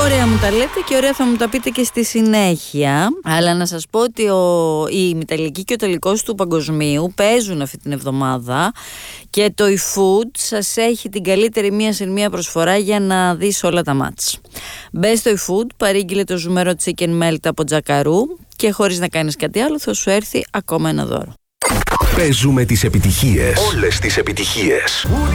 Ωραία μου τα λέτε και ωραία θα μου τα πείτε και στη συνέχεια. Αλλά να σας πω ότι η ημιτελική και ο τελικός του Παγκοσμίου παίζουν αυτή την εβδομάδα και το eFood σας έχει την καλύτερη μία σε μία προσφορά για να δεις όλα τα μάτς. Μπες στο eFood, παρήγγειλε το ζουμερό chicken melt από Τζακαρού και χωρίς να κάνεις κάτι άλλο θα σου έρθει ακόμα ένα δώρο. Παίζουμε τις επιτυχίες. Όλες τις επιτυχίες.